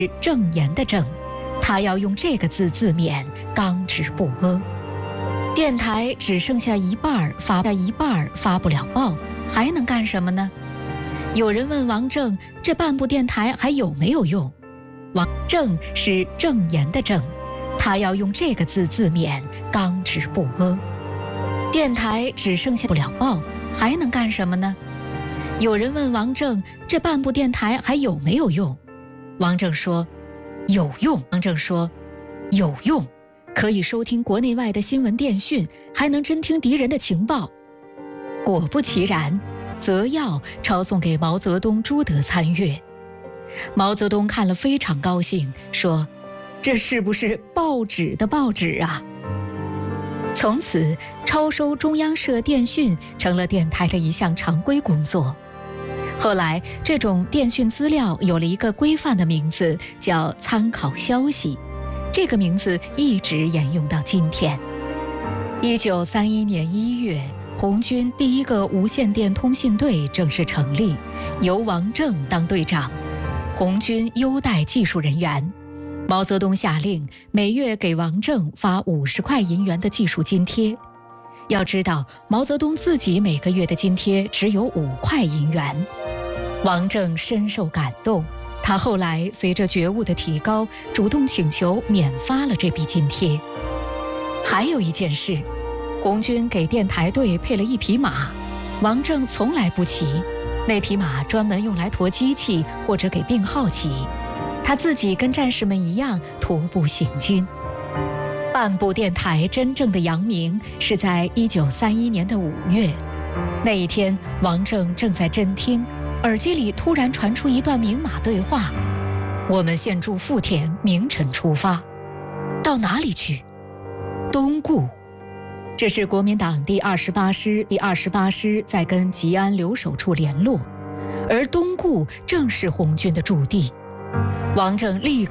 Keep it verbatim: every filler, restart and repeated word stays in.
正言的正，他要用这个字自勉，刚直不阿。电台只剩下一半发下一半发不了报，还能干什么呢？有人问王正，这半部电台还有没有用？王正是正言的正，他要用这个字自勉，刚直不阿。电台只剩下不了报，还能干什么呢？有人问王正，这半部电台还有没有用？王正说有用。王正说有用，可以收听国内外的新闻电讯，还能侦听敌人的情报。果不其然，择要抄送给毛泽东、朱德参阅。毛泽东看了非常高兴，说这是不是报纸的报纸啊？从此抄收中央社电讯成了电台的一项常规工作。后来这种电讯资料有了一个规范的名字，叫参考消息，这个名字一直沿用到今天。一九三一年一月，红军第一个无线电通信队正式成立，由王正当队长，红军优待技术人员。毛泽东下令每月给王正发五十块银元的技术津贴。要知道，毛泽东自己每个月的津贴只有五块银元。王正深受感动，他后来随着觉悟的提高，主动请求免发了这笔津贴。还有一件事，红军给电台队配了一匹马，王正从来不骑，那匹马专门用来驮机器或者给病号骑，他自己跟战士们一样徒步行军。半部电台真正的扬名是在一九三一年的五月，那一天王正正在侦听，耳机里突然传出一段明码对话：我们现住富田，明晨出发。到哪里去？东固。这是国民党第二十八师第二十八师在跟吉安留守处联络，而东固正是红军的驻地。王正立刻